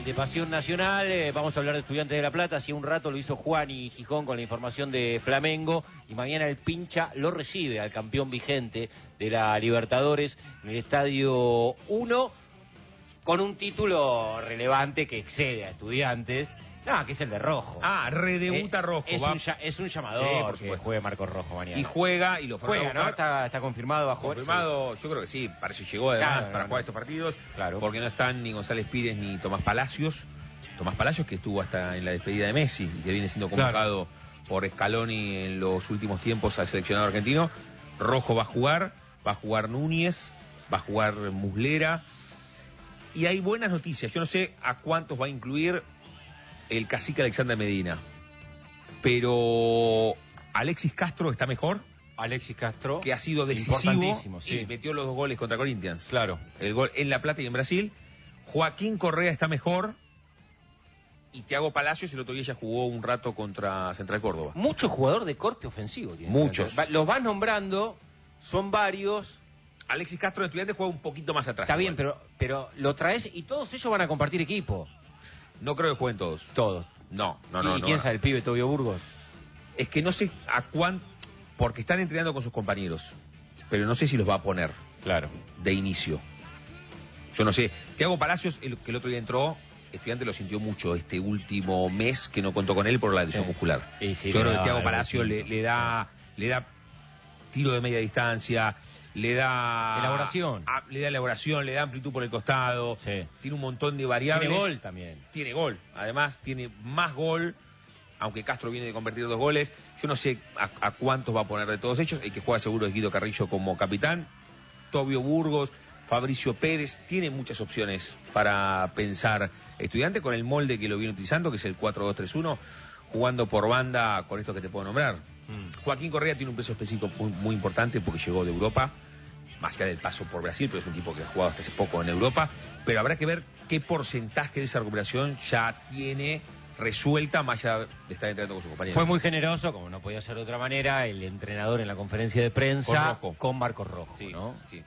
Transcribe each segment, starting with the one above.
de Pasión Nacional. Vamos a hablar de Estudiantes de La Plata. Hace un rato lo hizo Juan y Gijón con la información de Flamengo. Y mañana el Pincha lo recibe al campeón vigente de la Libertadores en el Estadio 1, con un título relevante que excede a Estudiantes. No, que es el de Rojo. Redebuta Rojo. Es un llamador, sí, por que supuesto. juegue Marco Rojo mañana. Y juega, y lo juega, ¿no? Está confirmado bajo. Confirmado, sí. Yo creo que sí, parece que llegó además para jugar estos partidos. Claro. Porque no están ni González Pires ni Tomás Palacios. Tomás Palacios, que estuvo hasta en la despedida de Messi y que viene siendo convocado por Scaloni en los últimos tiempos al seleccionado argentino. Rojo va a jugar Núñez, va a jugar Muslera. Y hay buenas noticias. Yo no sé a cuántos va a incluir el cacique Alexander Medina, pero Alexis Castro está mejor. Alexis Castro, que ha sido decisivo, sí. Y metió los 2 goles contra Corinthians. Claro. El gol en La Plata y en Brasil. Joaquín Correa está mejor. Y Thiago Palacios el otro día ya jugó un rato contra Central Córdoba. Mucho jugador de corte ofensivo tiene. Muchos. Los vas nombrando, son varios. Alexis Castro de Estudiantes juega un poquito más atrás. Está bien, pero lo traes y todos ellos van a compartir equipo. No creo que jueguen todos. Todos. No. ¿Y quién sabe el pibe Tobio Burgos? Es que no sé a cuánto, porque están entrenando con sus compañeros, pero no sé si los va a poner. Claro. De inicio. Yo no sé. Thiago Palacios, que el otro día entró, Estudiante lo sintió mucho este último mes que no contó con él por la lesión muscular. Sí, yo creo que Thiago Palacios le da tiro de media distancia, le da elaboración, le da amplitud por el costado, tiene un montón de variables. Tiene gol también. Tiene gol, además tiene más gol, aunque Castro viene de convertir 2 goles. Yo no sé a cuántos va a poner de todos ellos. El que juega seguro es Guido Carrillo como capitán, Tobio Burgos, Fabricio Pérez. Tiene muchas opciones para pensar Estudiante con el molde que lo viene utilizando, que es el 4-2-3-1, jugando por banda con esto que te puedo nombrar. Joaquín Correa tiene un peso específico muy importante porque llegó de Europa, más allá del paso por Brasil, pero es un tipo que ha jugado hasta hace poco en Europa. Pero habrá que ver qué porcentaje de esa recuperación ya tiene resuelta, más allá de estar entrenando con sus compañeros. Fue muy generoso, como no podía ser de otra manera, el entrenador en la conferencia de prensa con Marcos Rojo, ¿no? Sí.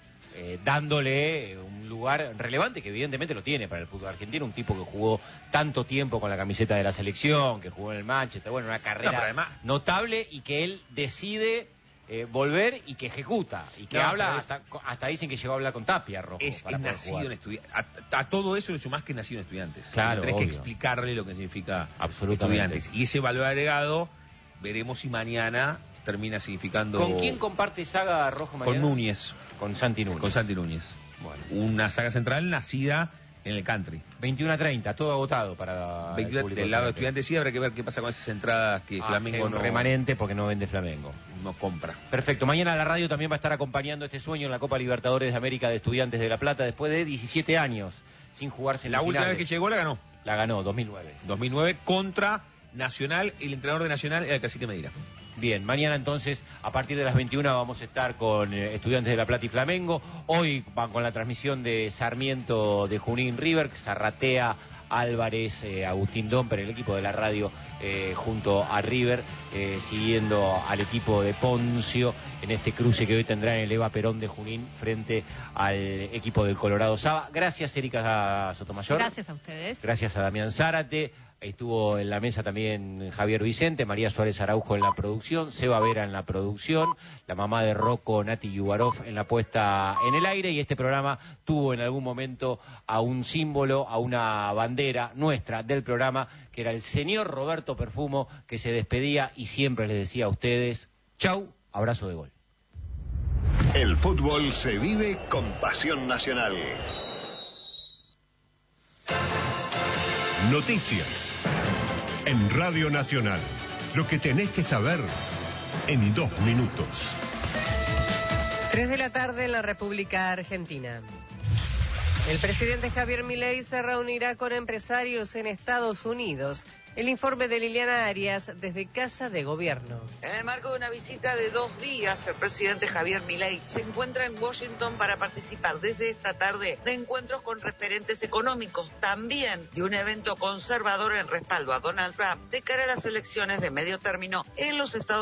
Dándole un lugar relevante que evidentemente lo tiene para el fútbol argentino, un tipo que jugó tanto tiempo con la camiseta de la selección, que jugó en el Manchester, bueno, una carrera además, notable, y que él decide volver y que ejecuta, y que habla, hasta dicen que llegó a hablar con Tapia, Rojo. Es nacido en Estudiantes. A todo eso le sumás que es nacido en Estudiantes. Claro, tenés que explicarle lo que significa absolutamente Estudiantes. Y ese valor agregado, veremos si mañana termina significando... ¿Con quién comparte saga Rojo mañana? Con Núñez. Con Santi Núñez. Con Santi Núñez. Bueno. Una saga central nacida en el country. 21:30, todo agotado para el público del lado de Estudiantes. Sí, habrá que ver qué pasa con esas entradas que Flamengo no... remanente porque no vende Flamengo. No compra. Perfecto. Mañana la radio también va a estar acompañando este sueño en la Copa Libertadores de América de Estudiantes de La Plata después de 17 años sin jugarse en la última vez que llegó la ganó. La ganó, 2009. 2009 contra Nacional. El entrenador de Nacional era el cacique Medina. Bien, mañana entonces a partir de las 21 vamos a estar con Estudiantes de La Plata y Flamengo. Hoy van con la transmisión de Sarmiento de Junín River, Zarratea, Álvarez, Agustín Domper, el equipo de la radio junto a River, siguiendo al equipo de Poncio en este cruce que hoy tendrá en el Eva Perón de Junín frente al equipo del Colorado Saba. Gracias, Erika Sotomayor. Gracias a ustedes. Gracias a Damián Zárate. Estuvo en la mesa también Javier Vicente, María Suárez Araujo en la producción, Seba Vera en la producción, la mamá de Rocco, Nati Yubarov, en la puesta en el aire, y este programa tuvo en algún momento a un símbolo, a una bandera nuestra del programa, que era el señor Roberto Perfumo, que se despedía y siempre les decía a ustedes, chau, abrazo de gol. El fútbol se vive con Pasión Nacional. Noticias en Radio Nacional. Lo que tenés que saber en 2 minutos. 3 de la tarde en la República Argentina. El presidente Javier Milei se reunirá con empresarios en Estados Unidos. El informe de Liliana Arias desde Casa de Gobierno. En el marco de una visita de 2 días, el presidente Javier Milei se encuentra en Washington para participar desde esta tarde de encuentros con referentes económicos, también de un evento conservador en respaldo a Donald Trump de cara a las elecciones de medio término en los Estados Unidos.